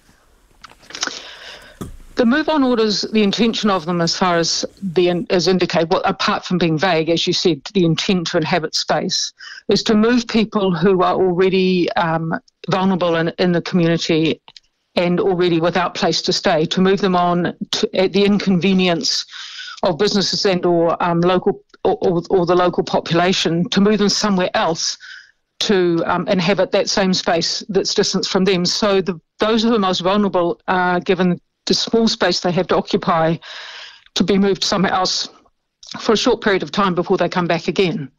The move-on orders, the intention of them as far as the as indicate, well, apart from being vague, as you said, the intent to inhabit space, is to move people who are already um, vulnerable in, in the community and already without place to stay, to move them on to, at the inconvenience of businesses and or um, local or, or, or the local population, to move them somewhere else to um, inhabit that same space that's distant from them. So the, those who are most vulnerable are given the small space they have to occupy to be moved somewhere else for a short period of time before they come back again.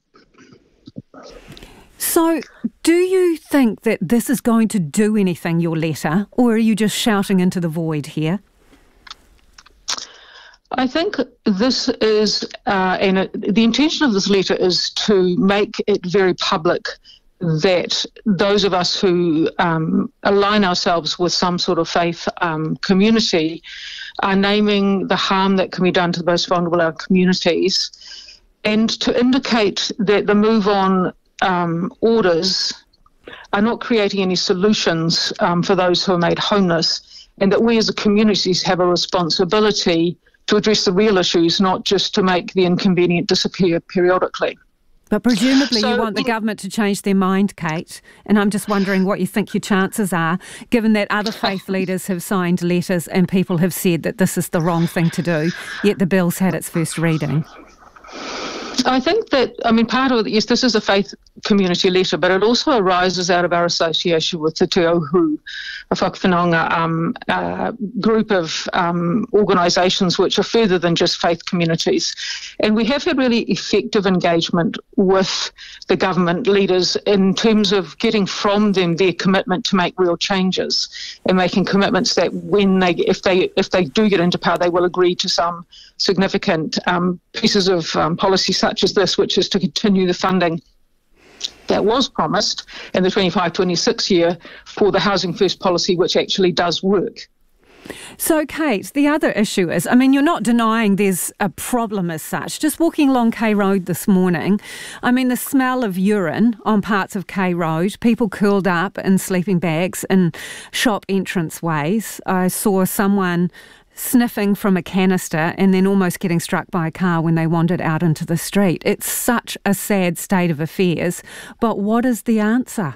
So do you think that this is going to do anything, your letter, or are you just shouting into the void here? I think this is, uh, and it, the intention of this letter is to make it very public that those of us who um, align ourselves with some sort of faith um, community are naming the harm that can be done to the most vulnerable in our communities and to indicate that the move on um, orders are not creating any solutions um, for those who are made homeless, and that we as a community have a responsibility to address the real issues, not just to make the inconvenient disappear periodically. But presumably So- you want the government to change their mind, Kate, and I'm just wondering what you think your chances are, given that other faith leaders have signed letters and people have said that this is the wrong thing to do, yet the bill's had its first reading. I think that, I mean, part of it, yes, this is a faith community letter, but it also arises out of our association with the Te Auhu, a Whakawhanaunga um, uh, group of um, organisations which are further than just faith communities. And we have had really effective engagement with the government leaders in terms of getting from them their commitment to make real changes and making commitments that when they, if they, if they do get into power, they will agree to some significant um, pieces of um, policy such as this, which is to continue the funding that was promised in the twenty-five twenty-six year for the Housing First policy, which actually does work. So, Kate, the other issue is, I mean, you're not denying there's a problem as such. Just walking along K Road this morning, I mean, the smell of urine on parts of K Road, people curled up in sleeping bags in shop entrance ways. I saw someone sniffing from a canister and then almost getting struck by a car when they wandered out into the street. It's such a sad state of affairs. But what is the answer?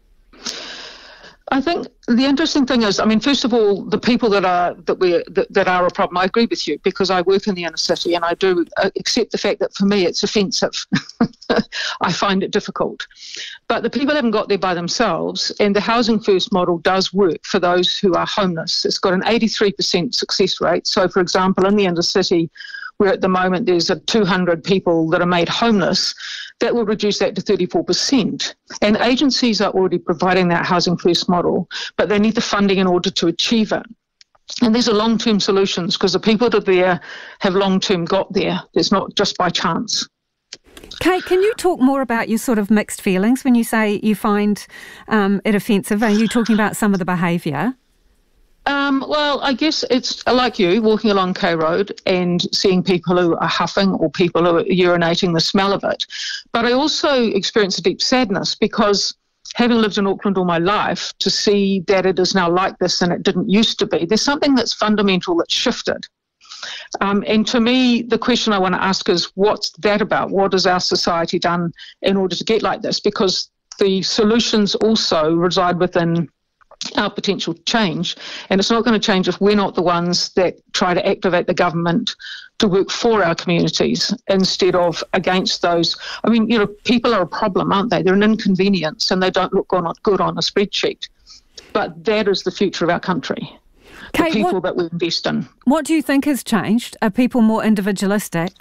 I think the interesting thing is, I mean, first of all, the people that are that we that, that are a problem. I agree with you because I work in the inner city, and I do accept the fact that for me it's offensive. I find it difficult, but the people haven't got there by themselves, and the Housing First model does work for those who are homeless. It's got an eighty-three percent success rate. So, for example, in the inner city, where at the moment there's a two hundred people that are made homeless, that will reduce that to thirty-four percent. And agencies are already providing that Housing First model, but they need the funding in order to achieve it. And these are long-term solutions because the people that are there have long-term got there. It's not just by chance. Kate, can you talk more about your sort of mixed feelings when you say you find um, it offensive? Are you talking about some of the behaviour? Um, well, I guess it's like you, walking along K Road and seeing people who are huffing or people who are urinating, the smell of it. But I also experience a deep sadness because having lived in Auckland all my life, to see that it is now like this and it didn't used to be, there's something that's fundamental that's shifted. Um, and to me, the question I want to ask is, what's that about? What has our society done in order to get like this? Because the solutions also reside within our potential change, and it's not going to change if we're not the ones that try to activate the government to work for our communities instead of against those. I mean, you know, people are a problem, aren't they? They're an inconvenience and they don't look good on a spreadsheet. But that is the future of our country, Kate, the people what, that we invest in. What do you think has changed? Are people more individualistic?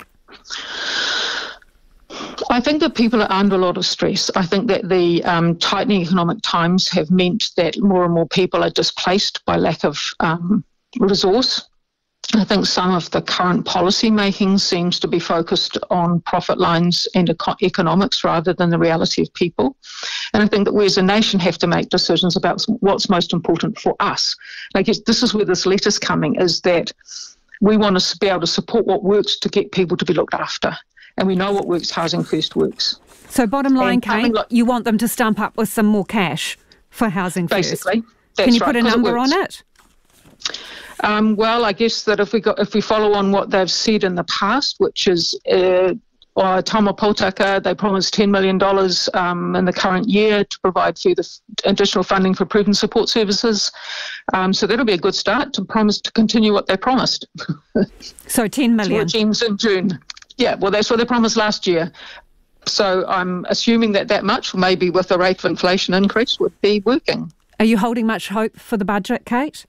I think that people are under a lot of stress. I think that the um, tightening economic times have meant that more and more people are displaced by lack of um, resource. I think some of the current policy making seems to be focused on profit lines and eco- economics rather than the reality of people. And I think that we as a nation have to make decisions about what's most important for us. And I guess this is where this letter's coming, is that we want to be able to support what works to get people to be looked after. And we know what works. Housing First works. So bottom line, Kate, like, you want them to stump up with some more cash for Housing First. Basically, that's Can you right, put a number it on it? Um, well, I guess that if we got, if we follow on what they've said in the past, which is uh, uh, Tama Potaka, they promised ten million dollars um, in the current year to provide further additional funding for proven support services. Um, so that'll be a good start to promise to continue what they promised. So ten million. Which ends in June. Yeah, well, that's what they promised last year. So I'm assuming that that much, maybe with the rate of inflation increase, would be working. Are you holding much hope for the budget, Kate?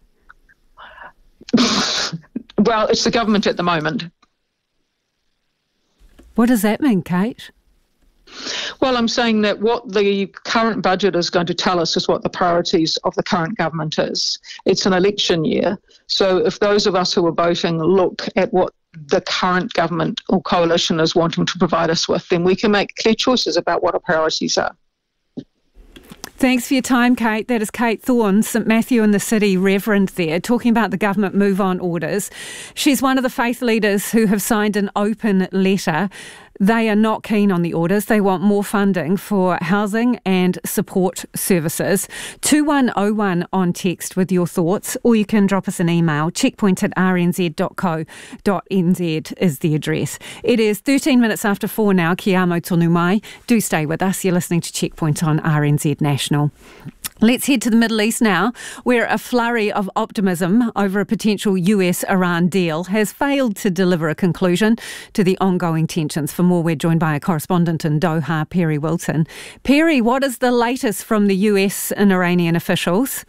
Well, it's the government at the moment. What does that mean, Kate? Well, I'm saying that what the current budget is going to tell us is what the priorities of the current government is. It's an election year. So if those of us who are voting look at what the current government or coalition is wanting to provide us with, then we can make clear choices about what our priorities are. Thanks for your time, Kate. That is Kate Thorne, St Matthew in the City Reverend there, talking about the government move-on orders. She's one of the faith leaders who have signed an open letter They are not keen on the orders. They want more funding for housing and support services. two one oh one on text with your thoughts, or you can drop us an email. checkpoint at r n z dot co dot n z is the address. It is thirteen minutes after four now. Ki amo tonu mai. Do stay with us. You're listening to Checkpoint on R N Z National. Let's head to the Middle East now, where a flurry of optimism over a potential U S Iran deal has failed to deliver a conclusion to the ongoing tensions. For more, we're joined by a correspondent in Doha, Perry Wilton. Perry, what is the latest from the U S and Iranian officials?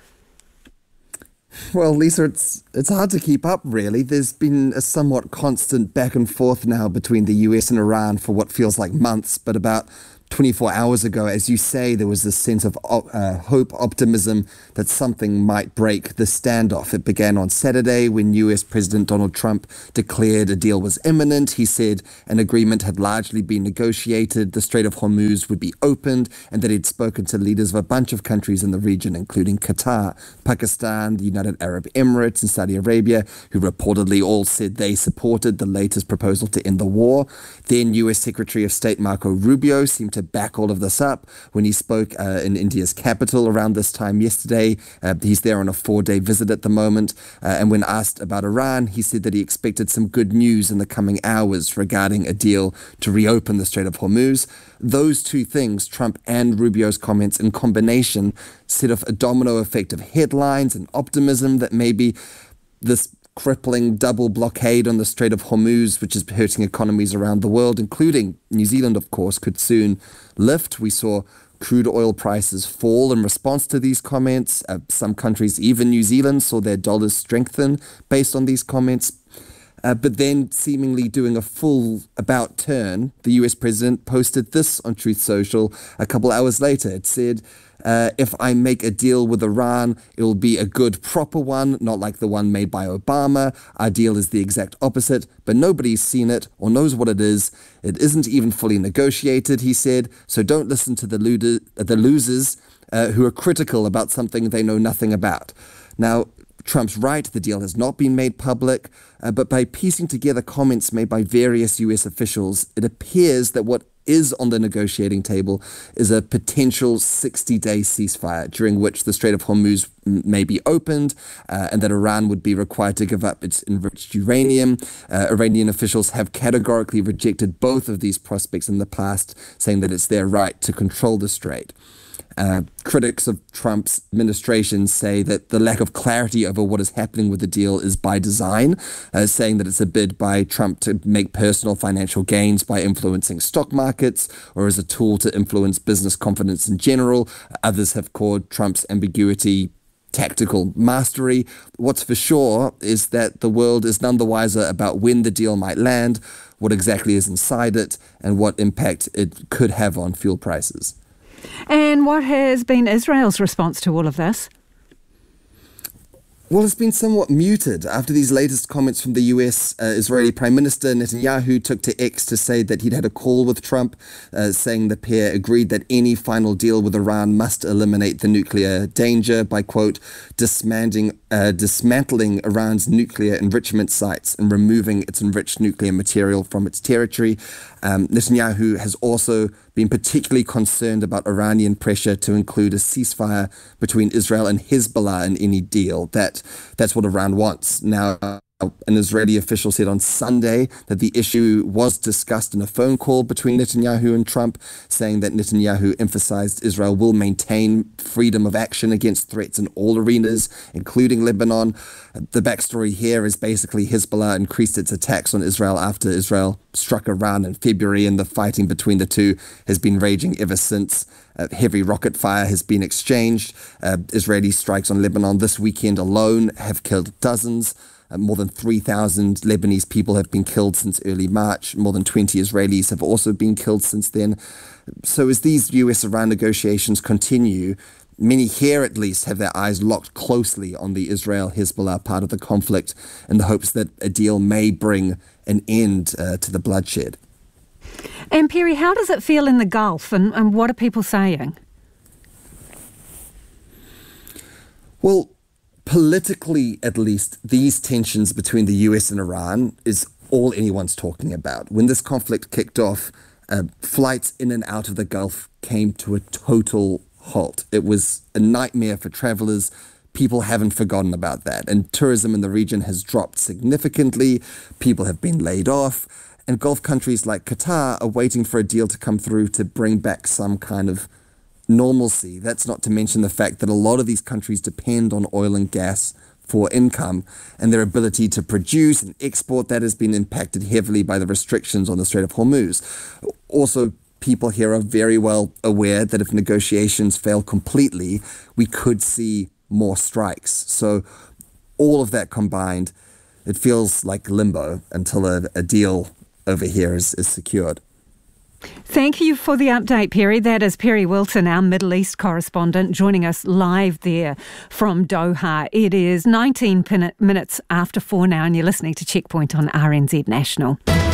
Well, Lisa, it's it's hard to keep up, really. There's been a somewhat constant back and forth now between the U S and Iran for what feels like months, but about twenty-four hours ago, as you say, there was this sense of uh, hope, optimism that something might break the standoff. It began on Saturday when U S President Donald Trump declared a deal was imminent. He said an agreement had largely been negotiated, the Strait of Hormuz would be opened, and that he'd spoken to leaders of a bunch of countries in the region, including Qatar, Pakistan, the United Arab Emirates, and Saudi Arabia, who reportedly all said they supported the latest proposal to end the war. Then U S Secretary of State Marco Rubio seemed to back all of this up when he spoke uh, in India's capital around this time yesterday. Uh, he's there on a four-day visit at the moment. Uh, and when asked about Iran, he said that he expected some good news in the coming hours regarding a deal to reopen the Strait of Hormuz. Those two things, Trump and Rubio's comments in combination, set off a domino effect of headlines and optimism that maybe this crippling double blockade on the Strait of Hormuz, which is hurting economies around the world, including New Zealand, of course, could soon lift. We saw crude oil prices fall in response to these comments. Uh, some countries, even New Zealand, saw their dollars strengthen based on these comments. Uh, but then, seemingly doing a full about turn, the U S president posted this on Truth Social a couple hours later. It said, Uh, if I make a deal with Iran, it will be a good, proper one, not like the one made by Obama. Our deal is the exact opposite, but nobody's seen it or knows what it is. It isn't even fully negotiated, he said, so don't listen to the, luda- the losers uh, who are critical about something they know nothing about. Now, Trump's right, the deal has not been made public, uh, but by piecing together comments made by various U S officials, it appears that what is on the negotiating table is a potential sixty-day ceasefire during which the Strait of Hormuz may be opened uh, and that Iran would be required to give up its enriched uranium. Uh, Iranian officials have categorically rejected both of these prospects in the past, saying that it's their right to control the strait. Uh, critics of Trump's administration say that the lack of clarity over what is happening with the deal is by design, uh, saying that it's a bid by Trump to make personal financial gains by influencing stock markets or as a tool to influence business confidence in general. Others have called Trump's ambiguity tactical mastery. What's for sure is that the world is none the wiser about when the deal might land, what exactly is inside it, and what impact it could have on fuel prices. And what has been Israel's response to all of this? Well, it's been somewhat muted after these latest comments from the U S. Uh, Israeli Prime Minister Netanyahu took to X to say that he'd had a call with Trump, uh, saying the pair agreed that any final deal with Iran must eliminate the nuclear danger by, quote, dismantling, uh, dismantling Iran's nuclear enrichment sites and removing its enriched nuclear material from its territory. Um, Netanyahu has also been particularly concerned about Iranian pressure to include a ceasefire between Israel and Hezbollah in any deal. That that's what Iran wants. Now, an Israeli official said on Sunday that the issue was discussed in a phone call between Netanyahu and Trump, saying that Netanyahu emphasized Israel will maintain freedom of action against threats in all arenas, including Lebanon. The backstory here is basically Hezbollah increased its attacks on Israel after Israel struck Iran in February, and the fighting between the two has been raging ever since. Uh, heavy rocket fire has been exchanged. Uh, Israeli strikes on Lebanon this weekend alone have killed dozens. Uh, more than three thousand Lebanese people have been killed since early March. More than twenty Israelis have also been killed since then. So as these U S-Iran negotiations continue, many here at least have their eyes locked closely on the Israel-Hezbollah part of the conflict in the hopes that a deal may bring an end uh, to the bloodshed. And Perry, how does it feel in the Gulf, and, and what are people saying? Well, politically, at least, these tensions between the U S and Iran is all anyone's talking about. When this conflict kicked off, uh, flights in and out of the Gulf came to a total halt. It was a nightmare for travelers. People haven't forgotten about that. And tourism in the region has dropped significantly. People have been laid off. And Gulf countries like Qatar are waiting for a deal to come through to bring back some kind of normalcy. That's not to mention the fact that a lot of these countries depend on oil and gas for income, and their ability to produce and export that has been impacted heavily by the restrictions on the Strait of Hormuz. Also, people here are very well aware that if negotiations fail completely, we could see more strikes. So all of that combined, it feels like limbo until a, a deal over here is, is secured. Thank you for the update, Perry. That is Perry Wilton, our Middle East correspondent, joining us live there from Doha. It is nineteen minutes after four now, and you're listening to Checkpoint on R N Z National.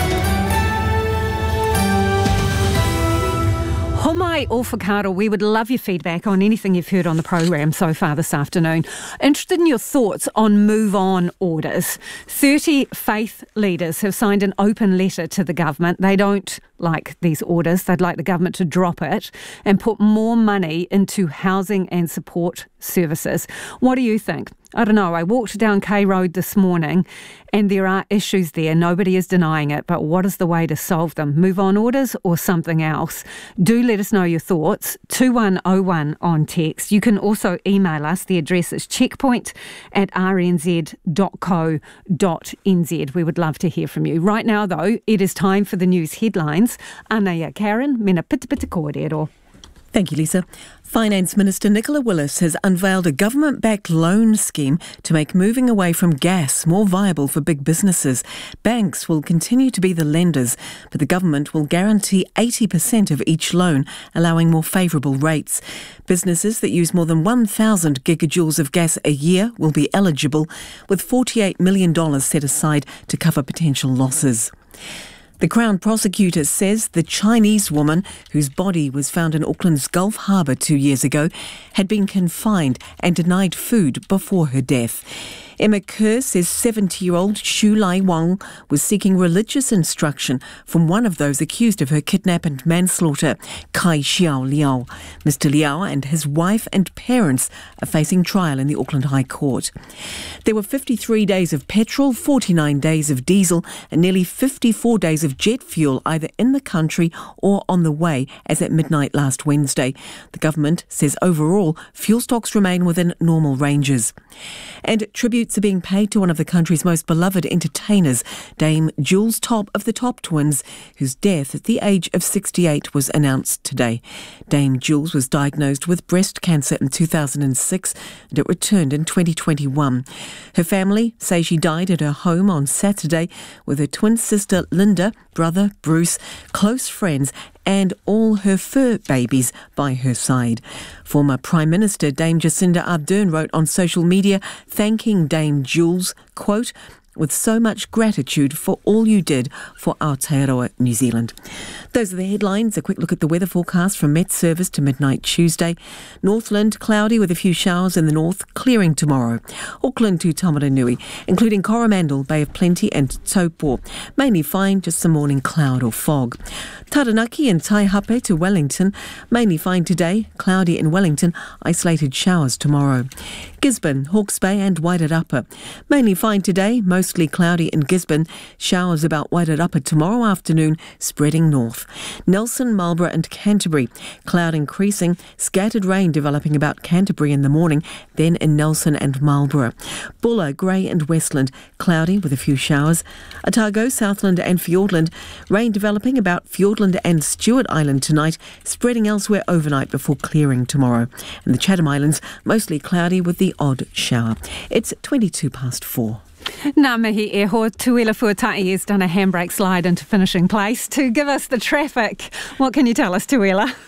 Homai or whakaaro, we would love your feedback on anything you've heard on the programme so far this afternoon. Interested in your thoughts on move on orders. thirty faith leaders have signed an open letter to the government. They don't like these orders. They'd like the government to drop it and put more money into housing and support services. What do you think? I don't know. I walked down K Road this morning and there are issues there. Nobody is denying it. But what is the way to solve them? Move on orders or something else? Do let us know your thoughts. two one oh one on text. You can also email us. The address is checkpoint at r n z dot co dot n z. We would love to hear from you. Right now, though, it is time for the news headlines. Anaya Karen, mena pita pita kōrero. Thank you, Lisa. Finance Minister Nicola Willis has unveiled a government-backed loan scheme to make moving away from gas more viable for big businesses. Banks will continue to be the lenders, but the government will guarantee eighty percent of each loan, allowing more favourable rates. Businesses that use more than one thousand gigajoules of gas a year will be eligible, with forty-eight million dollars set aside to cover potential losses. The Crown Prosecutor says the Chinese woman whose body was found in Auckland's Gulf Harbour two years ago had been confined and denied food before her death. Emma Kerr says seventy-year-old Shu Lai Wang was seeking religious instruction from one of those accused of her kidnap and manslaughter, Kai Xiao Liao. Mister Liao and his wife and parents are facing trial in the Auckland High Court. There were fifty-three days of petrol, forty-nine days of diesel and nearly fifty-four days of jet fuel either in the country or on the way as at midnight last Wednesday. The government says overall fuel stocks remain within normal ranges. And tribute are being paid to one of the country's most beloved entertainers, Dame Jules Top of the Top Twins, whose death at the age of sixty-eight was announced today. Dame Jules was diagnosed with breast cancer in two thousand six and it returned in twenty twenty-one. Her family say she died at her home on Saturday with her twin sister Linda, brother Bruce, close friends and all her fur babies by her side. Former Prime Minister Dame Jacinda Ardern wrote on social media thanking Dame Jules, quote, with so much gratitude for all you did for Aotearoa, New Zealand. Those are the headlines. A quick look at the weather forecast from Met Service to midnight Tuesday. Northland, cloudy with a few showers in the north, clearing tomorrow. Auckland to Tamaranui, including Coromandel, Bay of Plenty and Taupo. Mainly fine, just some morning cloud or fog. Taranaki and Taihape to Wellington, mainly fine today, cloudy in Wellington, isolated showers tomorrow. Gisborne, Hawke's Bay and Wairarapa, mainly fine today, mostly cloudy in Gisborne, showers about Wairarapa tomorrow afternoon, spreading north. Nelson, Marlborough and Canterbury, cloud increasing, scattered rain developing about Canterbury in the morning, then in Nelson and Marlborough. Buller, Grey and Westland, cloudy with a few showers. Otago, Southland and Fiordland, rain developing about Fiordland and Stewart Island tonight, spreading elsewhere overnight before clearing tomorrow. And the Chatham Islands, mostly cloudy with the odd shower. It's twenty-two past four. Ngā mihi e ho, Tuela Fuatai has done a handbrake slide into finishing place to give us the traffic. What can you tell us, Tuela?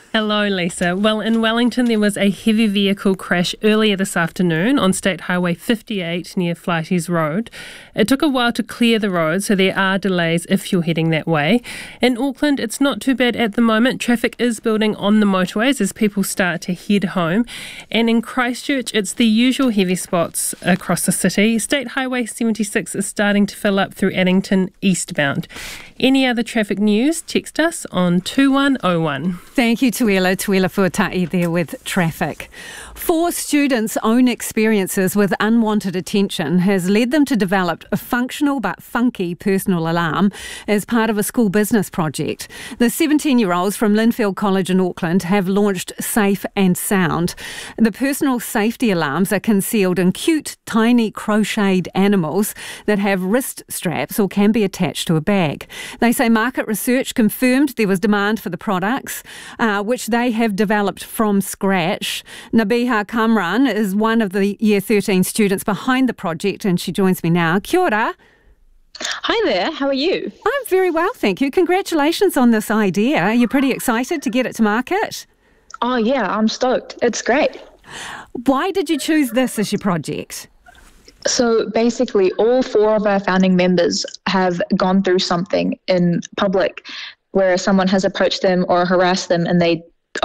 Hello, Lisa. Well, in Wellington, there was a heavy vehicle crash earlier this afternoon on State Highway fifty-eight near Flighties Road. It took a while to clear the road, so there are delays if you're heading that way. In Auckland, it's not too bad at the moment. Traffic is building on the motorways as people start to head home. And in Christchurch, it's the usual heavy spots across the city. State Highway seventy-six is starting to fill up through Addington eastbound. Any other traffic news, text us on two one oh one. Thank you, Tuela. Tuela Fuatai there with traffic. Four students' own experiences with unwanted attention has led them to develop a functional but funky personal alarm as part of a school business project. The seventeen-year-olds from Linfield College in Auckland have launched Safe and Sound. The personal safety alarms are concealed in cute, tiny crocheted animals that have wrist straps or can be attached to a bag. They say market research confirmed there was demand for the products, uh, which they have developed from scratch. Nabiha Kamran is one of the Year thirteen students behind the project, and she joins me now. Kia ora. Hi there, how are you? I'm very well, thank you. Congratulations on this idea. You're pretty excited to get it to market? Oh yeah, I'm stoked. It's great. Why did you choose this as your project? So basically, all four of our founding members have gone through something in public where someone has approached them or harassed them and they